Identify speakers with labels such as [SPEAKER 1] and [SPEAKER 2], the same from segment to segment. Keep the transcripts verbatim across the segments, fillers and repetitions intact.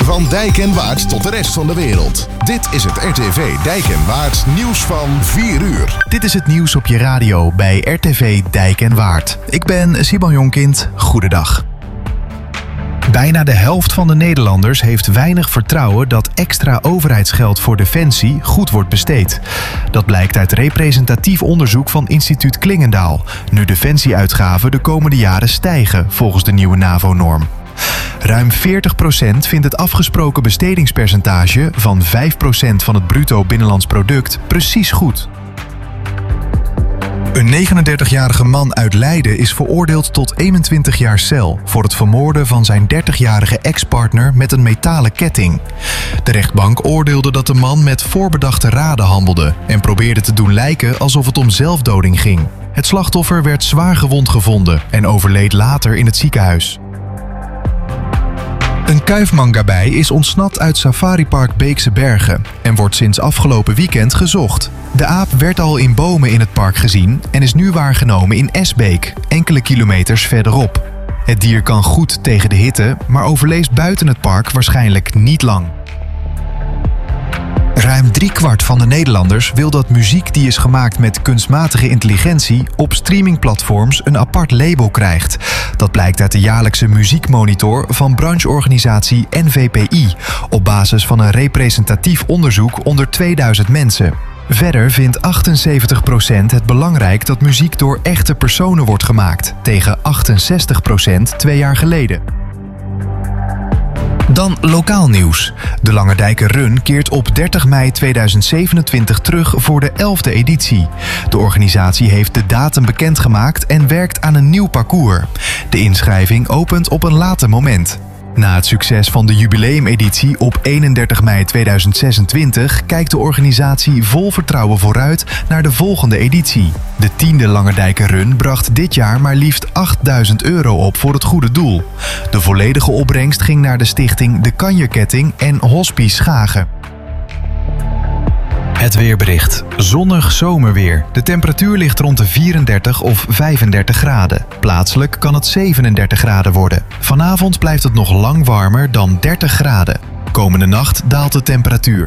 [SPEAKER 1] Van Dijk en Waard tot de rest van de wereld. Dit is het R T V Dijk en Waard nieuws van vier uur.
[SPEAKER 2] Dit is het nieuws op je radio bij R T V Dijk en Waard. Ik ben Simon Jonkind. Goedendag. Bijna de helft van de Nederlanders heeft weinig vertrouwen dat extra overheidsgeld voor defensie goed wordt besteed. Dat blijkt uit representatief onderzoek van instituut Klingendaal, nu defensieuitgaven de komende jaren stijgen volgens de nieuwe NAVO-norm. Ruim veertig procent vindt het afgesproken bestedingspercentage van vijf procent van het bruto binnenlands product precies goed. Een negenendertigjarige man uit Leiden is veroordeeld tot eenentwintig jaar cel voor het vermoorden van zijn dertigjarige ex-partner met een metalen ketting. De rechtbank oordeelde dat de man met voorbedachte raden handelde en probeerde te doen lijken alsof het om zelfdoding ging. Het slachtoffer werd zwaar gewond gevonden en overleed later in het ziekenhuis. Een kuifmangabij is ontsnapt uit safaripark Beekse Bergen en wordt sinds afgelopen weekend gezocht. De aap werd al in bomen in het park gezien en is nu waargenomen in Esbeek, enkele kilometers verderop. Het dier kan goed tegen de hitte, maar overleeft buiten het park waarschijnlijk niet lang. Ruim driekwart van de Nederlanders wil dat muziek die is gemaakt met kunstmatige intelligentie op streamingplatforms een apart label krijgt. Dat blijkt uit de jaarlijkse muziekmonitor van brancheorganisatie N V P I op basis van een representatief onderzoek onder tweeduizend mensen. Verder vindt achtenzeventig procent het belangrijk dat muziek door echte personen wordt gemaakt, tegen achtenzestig procent twee jaar geleden. Dan lokaal nieuws. De Langendijker Run keert op dertig mei tweeduizend zevenentwintig terug voor de elfde editie. De organisatie heeft de datum bekendgemaakt en werkt aan een nieuw parcours. De inschrijving opent op een later moment. Na het succes van de jubileumeditie op eenendertig mei tweeduizend zesentwintig kijkt de organisatie vol vertrouwen vooruit naar de volgende editie. De tiende Langendijker Run bracht dit jaar maar liefst achtduizend euro op voor het goede doel. De volledige opbrengst ging naar de stichting De Kanjerketting en Hospice Schagen. Het weerbericht. Zonnig zomerweer. De temperatuur ligt rond de vierendertig of vijfendertig graden. Plaatselijk kan het zevenendertig graden worden. Vanavond blijft het nog lang warmer dan dertig graden. Komende nacht daalt de temperatuur.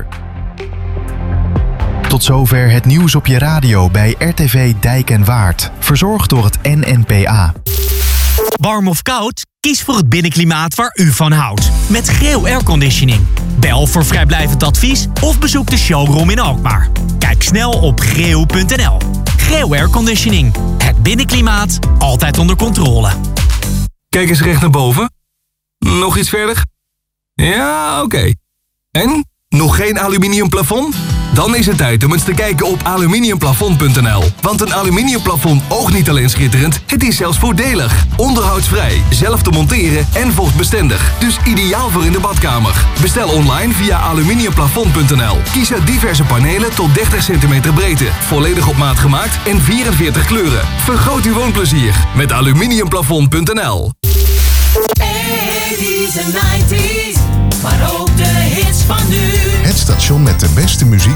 [SPEAKER 2] Tot zover het nieuws op je radio bij R T V Dijk en Waard. Verzorgd door het N N P A.
[SPEAKER 3] Warm of koud? Kies voor het binnenklimaat waar u van houdt. Met Greo Airconditioning. Bel voor vrijblijvend advies of bezoek de showroom in Alkmaar. Kijk snel op greo punt n l. Greo Airconditioning. Het binnenklimaat altijd onder controle.
[SPEAKER 4] Kijk eens recht naar boven. Nog iets verder? Ja, oké. Okay. En? Nog geen aluminium plafond? Dan is het tijd om eens te kijken op aluminiumplafond punt n l. Want een aluminiumplafond oogt niet alleen schitterend, het is zelfs voordelig. Onderhoudsvrij, zelf te monteren en vochtbestendig. Dus ideaal voor in de badkamer. Bestel online via aluminiumplafond punt n l. Kies uit diverse panelen tot dertig centimeter breedte. Volledig op maat gemaakt en vierenveertig kleuren. Vergroot uw woonplezier met aluminiumplafond punt n l.
[SPEAKER 5] eighties en nineties, maar ook de hits van nu.
[SPEAKER 1] Het station met de beste muziek